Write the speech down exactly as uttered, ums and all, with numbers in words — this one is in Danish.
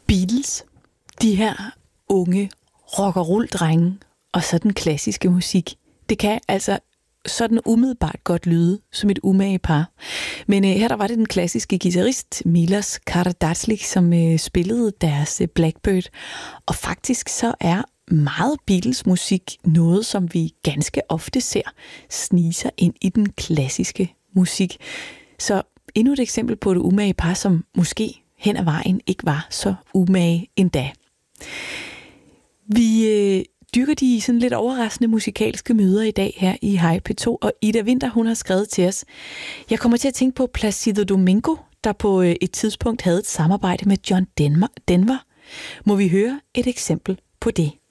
Beatles, de her unge rock- og roll-drenge, og så den klassiske musik. Det kan altså sådan umiddelbart godt lyde som et umage par. Men øh, her der var det den klassiske guitarist Milos Karadzic, som øh, spillede deres øh, Blackbird. Og faktisk så er meget Beatles musik noget, som vi ganske ofte ser snige sig ind i den klassiske musik. Så endnu et eksempel på et umage par, som måske hen ad vejen ikke var så umage endda. Vi øh, dyrker de sådan lidt overraskende musikalske møder i dag her i Hej P to, og Ida Winther, hun har skrevet til os: Jeg kommer til at tænke på Placido Domingo, der på øh, et tidspunkt havde et samarbejde med John Denver. Denver. Må vi høre et eksempel på det?